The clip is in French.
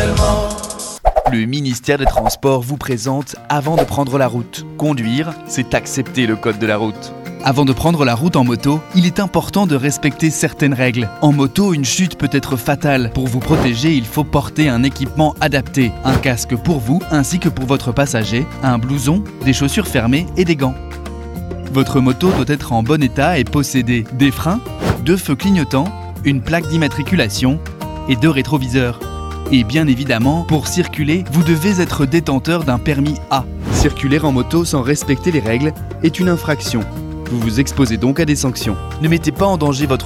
tellement. Le ministère des Transports vous présente Avant de prendre la route. Conduire, c'est accepter le code de la route. Avant de prendre la route en moto, il est important de respecter certaines règles. En moto, une chute peut être fatale. Pour vous protéger, il faut porter un équipement adapté. Un casque pour vous, ainsi que pour votre passager, un blouson, des chaussures fermées et des gants. Votre moto doit être en bon état et posséder des freins, 2 feux clignotants, une plaque d'immatriculation et 2 rétroviseurs. Et bien évidemment, pour circuler, vous devez être détenteur d'un permis A. Circuler en moto sans respecter les règles est une infraction. Vous vous exposez donc à des sanctions. Ne mettez pas en danger votre